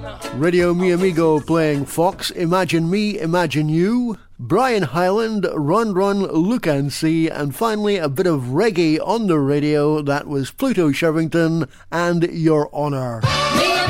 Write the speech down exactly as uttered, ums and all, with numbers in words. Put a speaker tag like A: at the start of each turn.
A: Radio Mi Amigo playing Fox, Imagine Me, Imagine You, Brian Hyland, Run Run, Look and See, and finally a bit of reggae on the radio. That was Pluto Shervington and Your Honour.